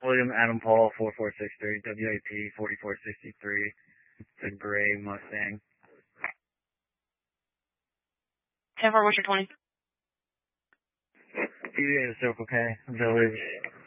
William Adam Paul 4463, WAP 4463. It's a gray Mustang. 10-4, what's your 20? PBA to Circle K, Village,